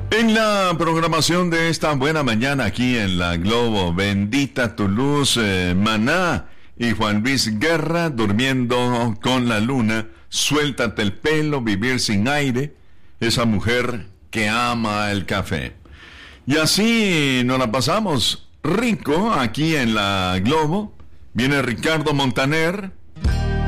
En la programación de esta buena mañana aquí en la Globo, Bendita tu luz, Maná y Juan Luis Guerra, Durmiendo con la luna, Suéltate el pelo, Vivir sin aire, esa mujer que ama el café. Y así nos la pasamos rico aquí en la Globo. Viene Ricardo Montaner